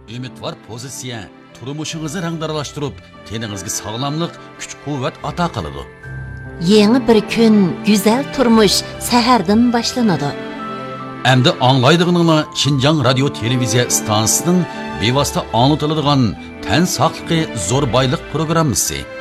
Ümidvar pozitsiya turmushingizni rangdaralashtirib, teningizga sog'lomlik, kuch-quvvat ato qiladi. Yeni bir kun, güzel turmush sahardan boshlanadi. Endi anglaydig'ininglar Xinjiang radio televiziya stansiyasining bevosita anlatiladigan tan saqligi zo'r boylik programmasi.